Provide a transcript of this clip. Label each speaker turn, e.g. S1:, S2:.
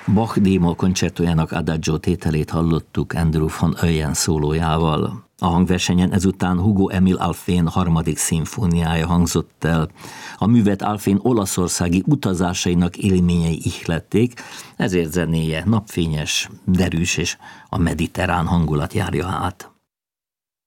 S1: Bach D-moll koncerttójának Adagio tételét hallottuk Andrew von Oyen szólójával. A hangversenyen ezután Hugo Emil Alfvén harmadik szimfóniája hangzott el. A művet Alfvén olaszországi utazásainak élményei ihlették, ezért zenéje napfényes, derűs és a mediterrán hangulat járja át.